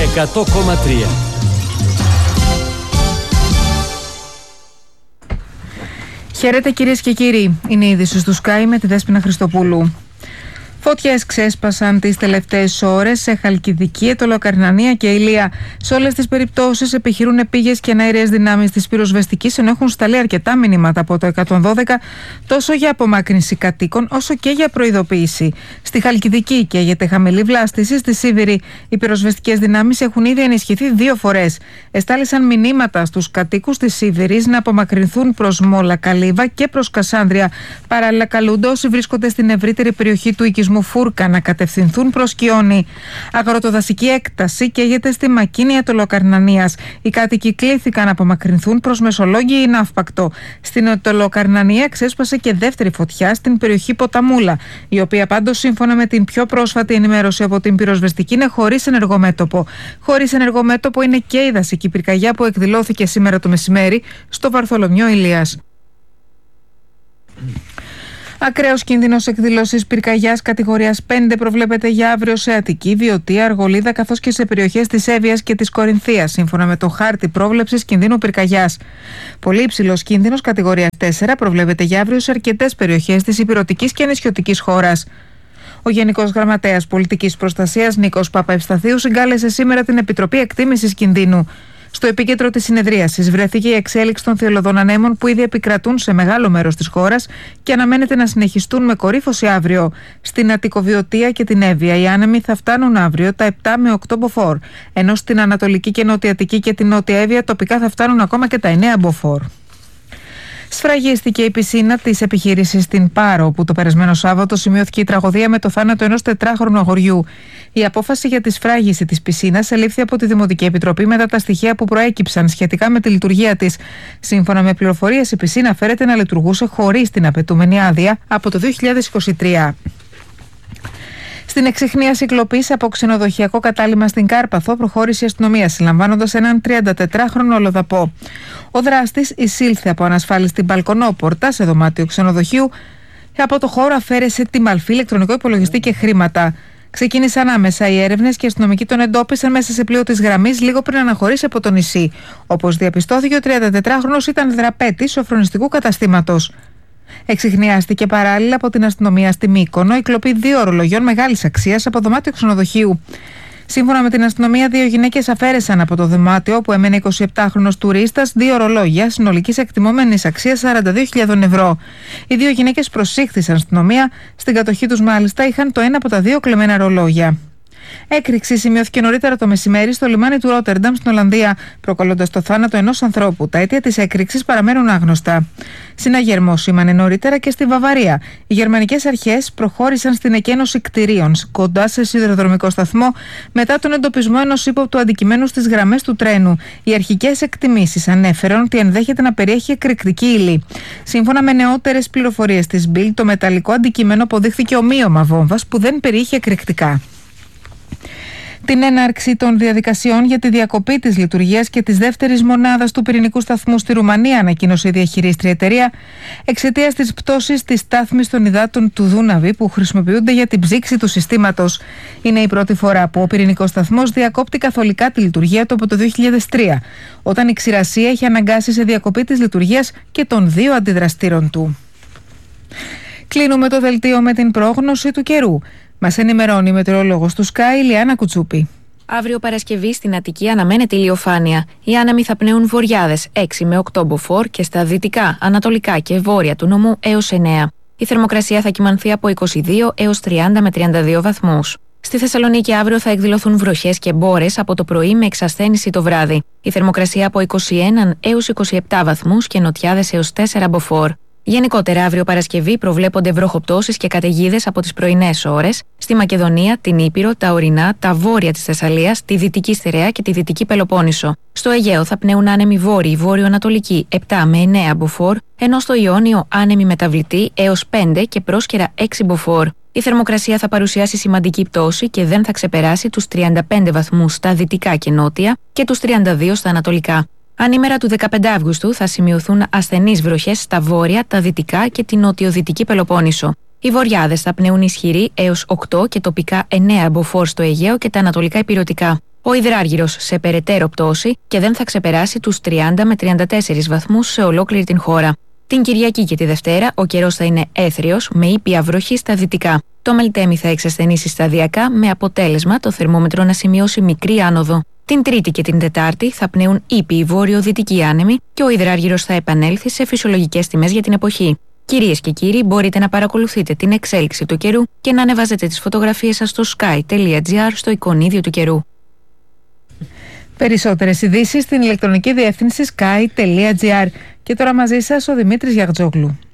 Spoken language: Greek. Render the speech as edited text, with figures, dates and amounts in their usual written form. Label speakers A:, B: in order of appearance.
A: 100,3.
B: Χαίρετε κυρίες και κύριοι, είναι η είδηση του Sky με τη Δέσποινα Χριστοπούλου. Φωτιές ξέσπασαν τις τελευταίες ώρες σε Χαλκιδική, Αιτωλοκαρνανία και Ηλία. Σε όλες τις περιπτώσεις επιχειρούν επίγειες και εναέριες δυνάμεις της πυροσβεστικής, ενώ έχουν σταλεί αρκετά μηνύματα από το 112 τόσο για απομάκρυνση κατοίκων όσο και για προειδοποίηση. Στη Χαλκιδική καίγεται χαμηλή βλάστηση, στη Σίβηρη οι πυροσβεστικές δυνάμεις έχουν ήδη ενισχυθεί 2 φορές. Εστάλησαν μηνύματα στους κατοίκους της Σίβηρης να απομακρυνθούν προς Μόλα Καλύβα και προς Κασάνδρια. Παράλληλα, καλούνται όσοι βρίσκονται στην ευρύτερη περιοχή του οικισμού Φούρκα να κατευθυνθούν προς Κιόνι. Αγροτοδασική έκταση καίγεται στη Μακίνη Αιτωλοκαρνανίας. Οι κάτοικοι κλήθηκαν να απομακρυνθούν προς Μεσολόγγι ή Ναύπακτο. Στην Αιτωλοκαρνανία ξέσπασε και δεύτερη φωτιά στην περιοχή Ποταμούλα, η οποία πάντως σύμφωνα με την πιο πρόσφατη ενημέρωση από την πυροσβεστική είναι χωρίς ενεργό μέτωπο. Χωρίς ενεργό μέτωπο είναι και η δασική πυρκαγιά που εκδηλώθηκε σήμερα το μεσημέρι στο Βαρθολομιό Ηλίας. Ακραίος κίνδυνος εκδήλωσης πυρκαγιάς κατηγορίας 5 προβλέπεται για αύριο σε Αττική, Βιωτία, Αργολίδα καθώς και σε περιοχές της Εύβοιας και της Κορινθίας, σύμφωνα με το χάρτη πρόβλεψης κινδύνου πυρκαγιάς. Πολύ υψηλός κίνδυνος κατηγορίας 4 προβλέπεται για αύριο σε αρκετές περιοχές της ηπειρωτικής και νησιωτικής χώρας. Ο Γενικός Γραμματέας Πολιτικής Προστασίας Νίκος Παπαευσταθίου συγκάλεσε σήμερα την Επιτροπή Εκτίμησης Κινδύνου. Στο επίκεντρο της συνεδρίασης βρέθηκε η εξέλιξη των θυελλωδών ανέμων που ήδη επικρατούν σε μεγάλο μέρος της χώρας και αναμένεται να συνεχιστούν με κορύφωση αύριο. Στην Αττικοβιωτία και την Εύβοια οι άνεμοι θα φτάνουν αύριο τα 7 με 8 μποφόρ, ενώ στην Ανατολική και Νότια Αττική και την Νότια Εύβοια τοπικά θα φτάνουν ακόμα και τα 9 μποφόρ. Σφραγίστηκε η πισίνα της επιχείρησης στην Πάρο, όπου το περασμένο Σάββατο σημειώθηκε η τραγωδία με το θάνατο ενός 4χρονου αγοριού. Η απόφαση για τη σφράγιση της πισίνας ελήφθη από τη Δημοτική Επιτροπή μετά τα στοιχεία που προέκυψαν σχετικά με τη λειτουργία της. Σύμφωνα με πληροφορίες, η πισίνα φέρεται να λειτουργούσε χωρίς την απαιτούμενη άδεια από το 2023. Στην εξιχνίαση κλοπής από ξενοδοχειακό κατάλημα στην Κάρπαθο προχώρησε η αστυνομία συλλαμβάνοντας έναν 34χρονο Ολοδαπό. Ο δράστης εισήλθε από ανασφάλιστη μπαλκονόπορτα σε δωμάτιο ξενοδοχείου και από το χώρο αφαίρεσε τη μαλφή, ηλεκτρονικό υπολογιστή και χρήματα. Ξεκίνησαν άμεσα οι έρευνες και οι αστυνομικοί τον εντόπισαν μέσα σε πλοίο της γραμμής λίγο πριν αναχωρήσει από το νησί. Όπως διαπιστώθηκε, ο 34χρονος ήταν δραπέτης σοφρονιστικού καταστήματος. Εξιχνιάστηκε παράλληλα από την αστυνομία στη Μύκονο η κλοπή 2 ορολογιών μεγάλης αξίας από δωμάτιο ξενοδοχείου. Σύμφωνα με την αστυνομία, 2 γυναίκες αφαίρεσαν από το δωμάτιο όπου έμενε 27χρονος τουρίστας 2 ορολόγια συνολικής εκτιμόμενης αξίας 42.000 ευρώ. Οι 2 γυναίκες προσήχθησαν στην αστυνομία, στην κατοχή τους μάλιστα είχαν το ένα από τα 2 κλεμμένα ορολόγια. Έκρηξη σημειώθηκε νωρίτερα το μεσημέρι στο λιμάνι του Ρότερνταμ στην Ολλανδία, προκαλώντας το θάνατο ενός ανθρώπου. Τα αίτια της έκρηξης παραμένουν άγνωστα. Συναγερμό σήμανε νωρίτερα και στη Βαβαρία. Οι γερμανικές αρχές προχώρησαν στην εκένωση κτηρίων κοντά σε σιδηροδρομικό σταθμό μετά τον εντοπισμό ενός ύποπτου αντικειμένου στις γραμμές του τρένου. Οι αρχικές εκτιμήσεις ανέφεραν ότι ενδέχεται να περιέχει εκρηκτική ύλη. Σύμφωνα με νεότερες πληροφορίες της Bild, το μεταλλικό αντικείμενο αποδείχθηκε ομοίωμα βόμβας που δεν περιείχε εκρηκτικά. Την έναρξη των διαδικασιών για τη διακοπή της λειτουργίας και της δεύτερης μονάδας του πυρηνικού σταθμού στη Ρουμανία ανακοίνωσε η διαχειρίστρια εταιρεία εξαιτίας της πτώσης της στάθμης των υδάτων του Δούναβη που χρησιμοποιούνται για την ψήξη του συστήματος. Είναι η πρώτη φορά που ο πυρηνικός σταθμός διακόπτει καθολικά τη λειτουργία του από το 2003, όταν η ξηρασία έχει αναγκάσει σε διακοπή της λειτουργίας και των 2 αντιδραστήρων του. Κλείνουμε το δελτίο με την πρόγνωση του καιρού. Μας ενημερώνει η μετεωρολόγος του Sky, Ηλιάνα Κουτσούπη.
C: Αύριο Παρασκευή στην Αττική αναμένεται ηλιοφάνεια. Οι άνεμοι θα πνέουν βορειάδες 6 με 8 μποφόρ και στα δυτικά, ανατολικά και βόρεια του νομού έως 9. Η θερμοκρασία θα κυμανθεί από 22 έως 30 με 32 βαθμούς. Στη Θεσσαλονίκη αύριο θα εκδηλωθούν βροχές και μπόρες από το πρωί με εξασθένηση το βράδυ. Η θερμοκρασία από 21 έως 27 βαθμούς και νοτιάδες έως 4 μποφόρ. Γενικότερα, αύριο Παρασκευή προβλέπονται βροχοπτώσεις και καταιγίδες από τις πρωινές ώρες στη Μακεδονία, την Ήπειρο, τα ορεινά, τα βόρεια της Θεσσαλίας, τη Δυτική Στερεά και τη Δυτική Πελοπόννησο. Στο Αιγαίο θα πνέουν άνεμοι βόρειοι, βόρειο-ανατολικοί 7 με 9 μποφόρ, ενώ στο Ιόνιο άνεμοι μεταβλητοί έως 5 και πρόσκαιρα 6 μποφόρ. Η θερμοκρασία θα παρουσιάσει σημαντική πτώση και δεν θα ξεπεράσει τους 35 βαθμούς στα δυτικά και νότια και τους 32 στα ανατολικά. Ανήμερα του 15 Αυγούστου θα σημειωθούν ασθενείς βροχές στα βόρεια, τα δυτικά και την νοτιοδυτική Πελοπόννησο. Οι βορειάδες θα πνέουν ισχυροί έως 8 και τοπικά 9 μποφόρ στο Αιγαίο και τα ανατολικά ηπειρωτικά. Ο υδράργυρος σε περαιτέρω πτώση και δεν θα ξεπεράσει τους 30 με 34 βαθμούς σε ολόκληρη την χώρα. Την Κυριακή και τη Δευτέρα ο καιρός θα είναι έθριος με ήπια βροχή στα δυτικά. Το Μελτέμι θα εξασθενήσει σταδιακά με αποτέλεσμα το θερμόμετρο να σημειώσει μικρή άνοδο. Την Τρίτη και την Τετάρτη θα πνέουν ήπιοι βόρειο-δυτικοί άνεμοι και ο υδράργυρος θα επανέλθει σε φυσιολογικές τιμές για την εποχή. Κυρίες και κύριοι, μπορείτε να παρακολουθείτε την εξέλιξη του καιρού και να ανεβάζετε τις φωτογραφίες σας στο sky.gr στο εικονίδιο του καιρού.
B: Περισσότερες ειδήσεις στην ηλεκτρονική διεύθυνση sky.gr. Και τώρα μαζί σας ο Δημήτρης Γιαγτζόγλου.